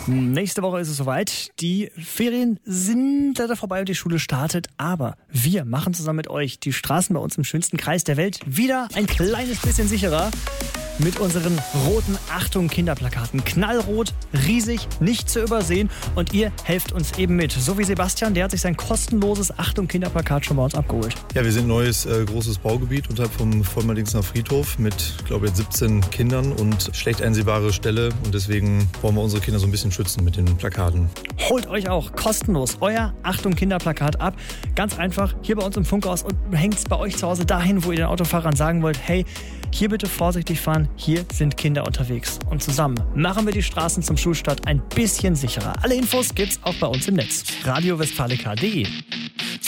Nächste Woche ist es soweit. Die Ferien sind leider vorbei und die Schule startet. Aber wir machen zusammen mit euch die Straßen bei uns im schönsten Kreis der Welt wieder ein kleines bisschen sicherer. Mit unseren roten Achtung-Kinderplakaten. Knallrot, riesig, nicht zu übersehen. Und ihr helft uns eben mit. So wie Sebastian, der hat sich sein kostenloses Achtung-Kinderplakat schon bei uns abgeholt. Ja, wir sind ein neues großes Baugebiet unterhalb vom Vollmerdingsner Friedhof mit, glaube ich, 17 Kindern und schlecht einsehbare Stelle. Und deswegen wollen wir unsere Kinder so ein bisschen schützen mit den Plakaten. Holt euch auch kostenlos euer Achtung-Kinderplakat ab. Ganz einfach hier bei uns im Funkhaus und hängt es bei euch zu Hause dahin, wo ihr den Autofahrern sagen wollt, hey, hier bitte vorsichtig fahren, hier sind Kinder unterwegs. Und zusammen machen wir die Straßen zum Schulstart ein bisschen sicherer. Alle Infos gibt's auch bei uns im Netz. radiowestfalica.de